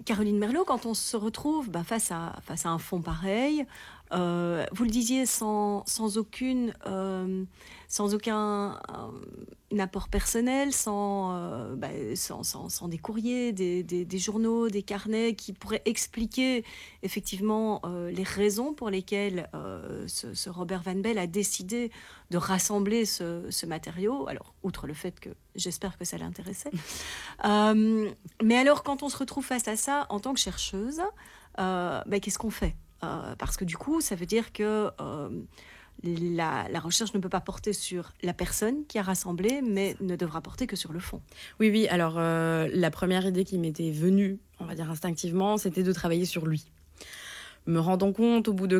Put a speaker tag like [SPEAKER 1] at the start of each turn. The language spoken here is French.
[SPEAKER 1] Caroline Merlot, quand on se retrouve face à un fond pareil, vous le disiez, sans aucun apport personnel, sans des courriers, des journaux, des carnets qui pourraient expliquer effectivement les raisons pour lesquelles ce Robert Van Belle a décidé de rassembler ce matériau. Alors, outre le fait que j'espère que ça l'intéressait. Mais alors, quand on se retrouve face à ça, en tant que chercheuse, qu'est-ce qu'on fait? Parce que du coup, ça veut dire que la recherche ne peut pas porter sur la personne qui a rassemblé, mais ne devra porter que sur le fond.
[SPEAKER 2] Oui, oui. Alors, la première idée qui m'était venue, on va dire instinctivement, c'était de travailler sur lui. Me rendant compte au bout de